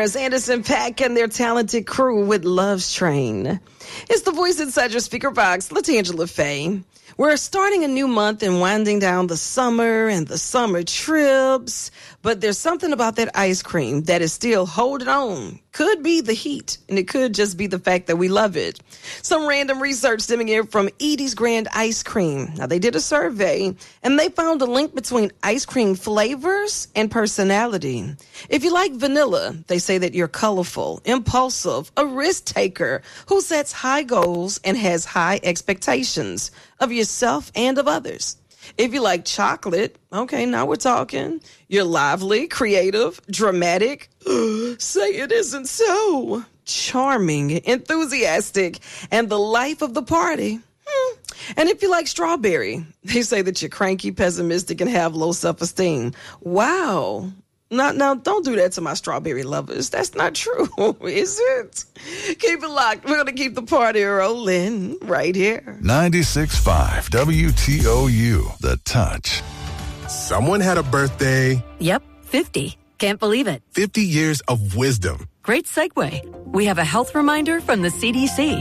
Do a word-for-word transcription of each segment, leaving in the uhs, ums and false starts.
Terrence Anderson, Pack, and their talented crew with Love's Train. It's the voice inside your speaker box, LaTangela Faye. We're starting a new month and winding down the summer and the summer trips, but there's something about that ice cream that is still holding on. Could be the heat, and it could just be the fact that we love it. Some random research stemming in from Edie's Grand Ice Cream. Now, they did a survey, and they found a link between ice cream flavors and personality. If you like vanilla, they say that you're colorful, impulsive, a risk taker who sets high goals and has high expectations of yourself and of others. If you like chocolate, okay, now we're talking. You're lively, creative, dramatic. Say it isn't so. Charming, enthusiastic, and the life of the party. Hmm. And if you like strawberry, they say that you're cranky, pessimistic, and have low self-esteem. Wow. Now, now, don't do that to my strawberry lovers. That's not true, is it? Keep it locked. We're going to keep the party rolling right here. ninety-six point five W T O U, The Touch. Someone had a birthday. Yep, fifty. Can't believe it. fifty years of wisdom. Great segue. We have a health reminder from the C D C.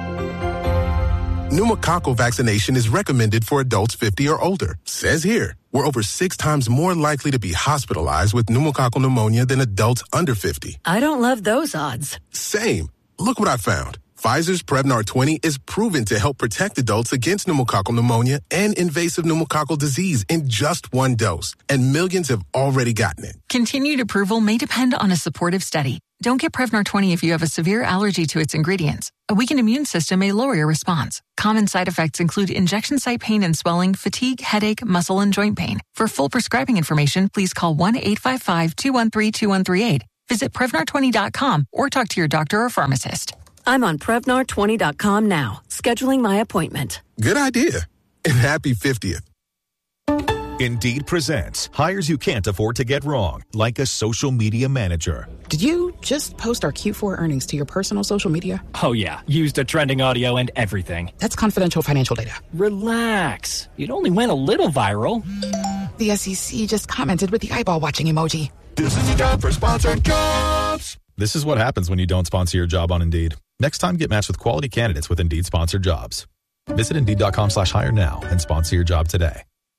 Pneumococcal vaccination is recommended for adults fifty or older. Says here, we're over six times more likely to be hospitalized with pneumococcal pneumonia than adults under fifty. I don't love those odds. Same. Look what I found. Pfizer's Prevnar twenty is proven to help protect adults against pneumococcal pneumonia and invasive pneumococcal disease in just one dose. And millions have already gotten it. Continued approval may depend on a supportive study. Don't get Prevnar twenty if you have a severe allergy to its ingredients. A weakened immune system may lower your response. Common side effects include injection site pain and swelling, fatigue, headache, muscle, and joint pain. For full prescribing information, please call one eight five five, two one three, two one three eight. Visit Prevnar twenty dot com or talk to your doctor or pharmacist. I'm on Prevnar twenty dot com now, scheduling my appointment. Good idea. And happy fiftieth. Indeed presents hires you can't afford to get wrong, like a social media manager. Did you just post our Q four earnings to your personal social media? Oh, yeah. Used a trending audio and everything. That's confidential financial data. Relax. It only went a little viral. The S E C just commented with the eyeball watching emoji. This is the job for sponsored jobs. This is what happens when you don't sponsor your job on Indeed. Next time, get matched with quality candidates with Indeed sponsored jobs. Visit Indeed.com slash hire now and sponsor your job today.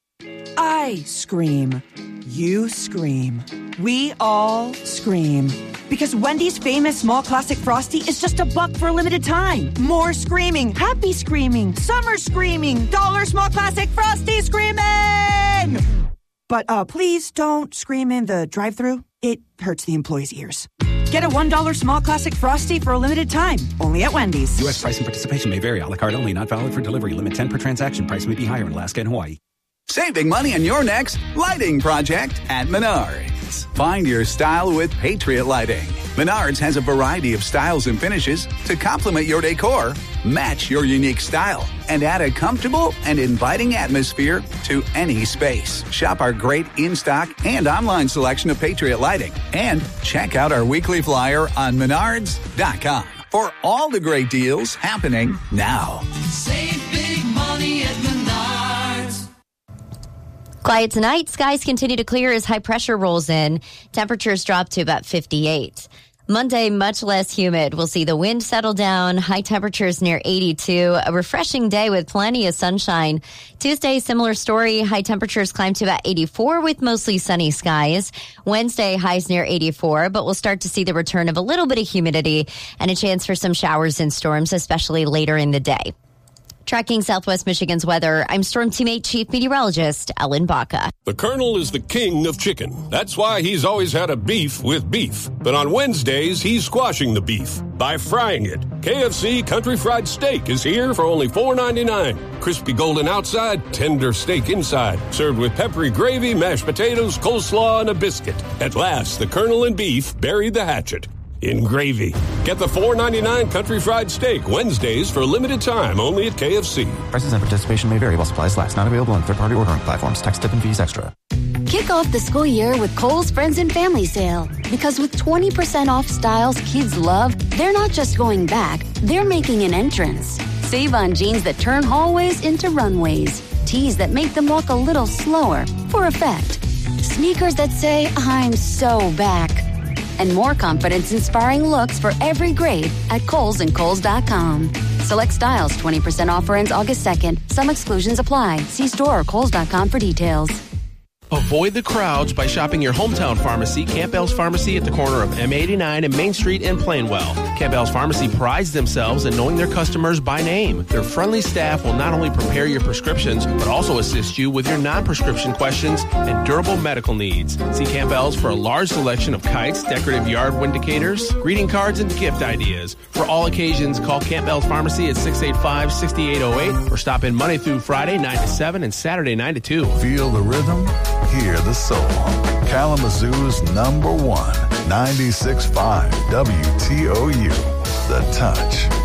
I scream. You scream. We all scream. Because Wendy's famous small classic Frosty is just a buck for a limited time. More screaming, happy screaming, summer screaming, dollar small classic Frosty screaming! But uh, please don't scream in the drive-thru. It hurts the employees' ears. Get a one dollar small classic Frosty for a limited time. Only at Wendy's. U S price and participation may vary. A la carte only. Not valid for delivery. Limit ten per transaction. Price may be higher in Alaska and Hawaii. Saving money on your next lighting project at Menards. Find your style with Patriot Lighting. Menards has a variety of styles and finishes to complement your decor, match your unique style, and add a comfortable and inviting atmosphere to any space. Shop our great in-stock and online selection of Patriot Lighting. And check out our weekly flyer on menards dot com for all the great deals happening now. Save big money at Menards. Quiet tonight. Skies continue to clear as high pressure rolls in. Temperatures drop to about fifty-eight. Monday, much less humid. We'll see the wind settle down. High temperatures near eighty-two. A refreshing day with plenty of sunshine. Tuesday, similar story. High temperatures climb to about eighty-four with mostly sunny skies. Wednesday, highs near eighty-four, but we'll start to see the return of a little bit of humidity and a chance for some showers and storms, especially later in the day. Tracking Southwest Michigan's weather, I'm Storm Teammate Chief Meteorologist Ellen Baca. The Colonel is the king of chicken. That's why he's always had a beef with beef. But on Wednesdays, he's squashing the beef by frying it. K F C Country Fried Steak is here for only four ninety-nine. Crispy golden outside, tender steak inside. Served with peppery gravy, mashed potatoes, coleslaw, and a biscuit. At last, the Colonel and beef buried the hatchet in gravy. Get the four ninety-nine Country Fried Steak Wednesdays for a limited time only at K F C. Prices and participation may vary while supplies last. Not available on third-party ordering platforms. Tax, tip, and fees extra. Kick off the school year with Kohl's Friends and Family Sale. Because with twenty percent off styles kids love, they're not just going back, they're making an entrance. Save on jeans that turn hallways into runways. Tees that make them walk a little slower for effect. Sneakers that say, I'm so back. and more confidence-inspiring looks for every grade at Kohl's and Kohl's dot com. Select styles twenty percent offer ends August second. Some exclusions apply. See store or Kohl's dot com for details. Avoid the crowds by shopping your hometown pharmacy, Campbell's Pharmacy, at the corner of M eighty-nine and Main Street in Plainwell. Campbell's Pharmacy prides themselves in knowing their customers by name. Their friendly staff will not only prepare your prescriptions, but also assist you with your non-prescription questions and durable medical needs. See Campbell's for a large selection of kites, decorative yard windicators, greeting cards, and gift ideas. For all occasions, call Campbell's Pharmacy at six eight five, six eight zero eight or stop in Monday through Friday, nine to seven, and Saturday, nine to two. Feel the rhythm, hear the soul. Kalamazoo's number one, ninety-six point five W T O U, The Touch.